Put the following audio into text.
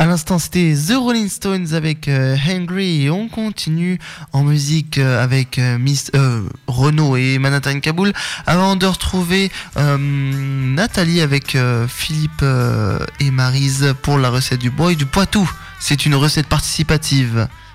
l'instant, c'était The Rolling Stones avec Hungry et on continue en musique avec Renaud et Manhattan Kaboul avant de retrouver Nathalie avec Philippe et Maryse pour la recette du bois et du Poitou. C'est une recette participative.